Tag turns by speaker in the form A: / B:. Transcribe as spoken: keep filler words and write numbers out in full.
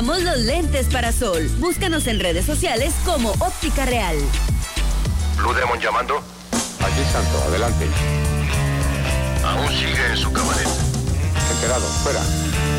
A: presentamos los lentes para sol. Búscanos en redes sociales como Óptica Real.
B: Blue Demon llamando.
C: Aquí Santo, adelante.
B: Aún sigue en su cabaret.
C: Enterado, fuera.